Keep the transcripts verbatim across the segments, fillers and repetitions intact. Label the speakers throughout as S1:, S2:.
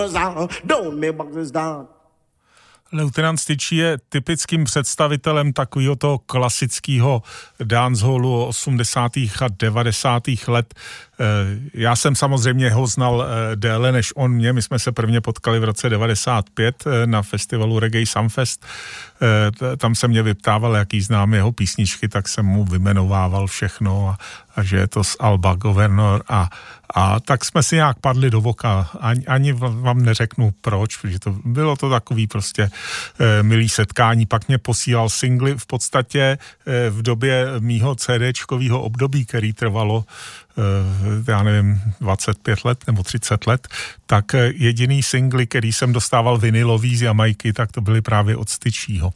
S1: Lieutenant Stitchie je typickým představitelem takového toho klasického dancehallu osmdesátých a devadesátých let. Já jsem samozřejmě ho znal déle než on mě. My jsme se prvně potkali v roce devadesát pět na festivalu Reggae Sunfest. Tam se mě vyptával, jaký znám jeho písničky, tak jsem mu vymenovával všechno a, a že je to z Alba Governor a, a tak jsme si nějak padli do voka. Ani, ani vám neřeknu proč, protože to bylo to takový prostě e, milý setkání. Pak mě posílal singly v podstatě e, v době mýho CDčkovýho období, který trvalo já nevím, dvacet pět let nebo třicet let, tak jediný singly, který jsem dostával vinilový z Jamajky, tak to byly právě od Stitchieho.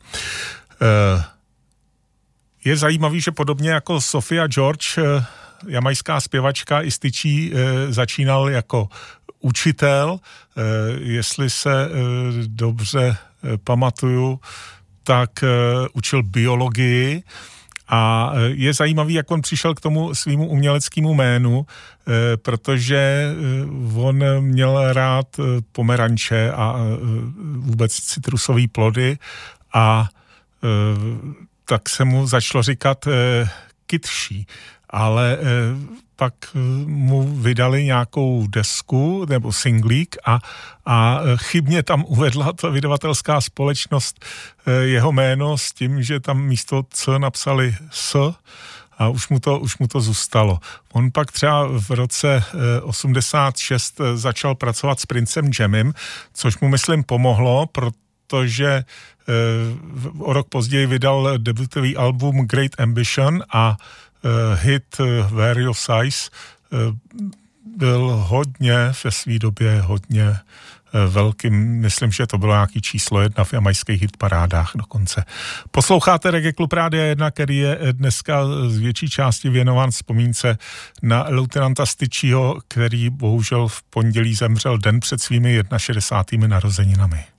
S1: Je zajímavý, že podobně jako Sophia George, jamajská zpěvačka, i Stitchie začínal jako učitel. Jestli se dobře pamatuju, tak učil biologii. A je zajímavý, jak on přišel k tomu svýmu uměleckému jménu, protože on měl rád pomeranče a vůbec citrusové plody a tak se mu začalo říkat Kid She, ale pak mu vydali nějakou desku nebo singlík a, a chybně tam uvedla ta vydavatelská společnost jeho jméno s tím, že tam místo C napsali S a už mu to, už mu to zůstalo. On pak třeba v roce osmdesát šest začal pracovat s Princem Jamem, což mu myslím pomohlo, protože o rok později vydal debutový album Great Ambition a hit Where Your Size byl hodně ve své době hodně velkým, myslím, že to bylo nějaký číslo jedna v jamajských hitparádách dokonce. Posloucháte Reggae Klub Rádia jedna, který je dneska z větší části věnován vzpomínce na Lieutenanta Stitchieho, který bohužel v pondělí zemřel den před svými šedesátými narozeninami.